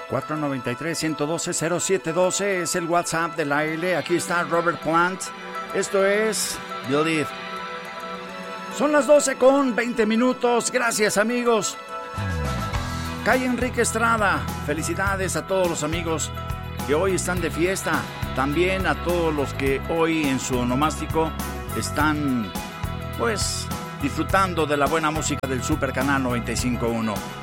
493-112-0712 es el WhatsApp del aire. Aquí está Robert Plant. Esto es Believe. Son las 12:20. Gracias, amigos. Calle Enrique Estrada. Felicidades a todos los amigos que hoy están de fiesta. También a todos los que hoy en su onomástico están, pues, disfrutando de la buena música del Super Canal 95.1.